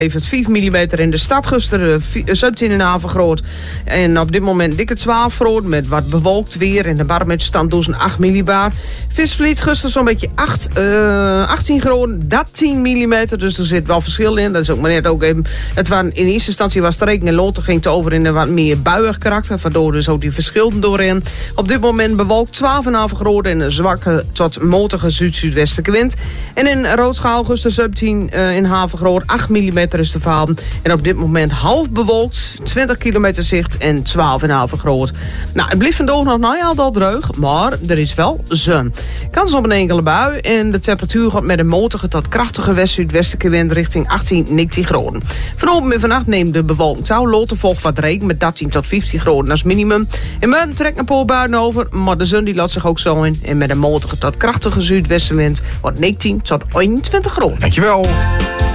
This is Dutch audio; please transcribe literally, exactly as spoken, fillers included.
Heeft het vijf millimeter in de stad gisteren, zeventien in haven groot. En op dit moment dikke twaalf groot met wat bewolkt weer. En de barometerstand dus een acht millibar. Visvliet gisteren zo'n beetje acht, uh, achttien groot, dertien millimeter. Dus er zit wel verschil in. Dat is ook maar net ook even. Het waren, in eerste instantie was het regen en loten, ging het over in een wat meer buiig karakter. Waardoor dus ook die verschillen doorheen. Op dit moment bewolkt twaalf in haven groot en een zwakke tot motige zuid-zuidwestelijke wind. En in Roodschaal gisteren zeventien uh, in haven groot, acht millimeter is te varen. En op dit moment half bewolkt, twintig kilometer zicht en twaalf in haven groot. Nou, het blijft vandaag nog nou ja, al droog, maar er is wel zon. Kans op een enkele bui en de temperatuur gaat met een motige tot krachtige west-zuidwestelijke wind richting achttien, negentien graden. Vanavond en vannacht neemt de bewolking zou loten volgt wat regen met dertien tot vijftien graden als minimum. In morgen trekt een paar buien over, maar de zon die laat zich ook zo in. En met een motige tot krachtige zuidwestenwind wordt negentien tot eenentwintig graden. Dankjewel.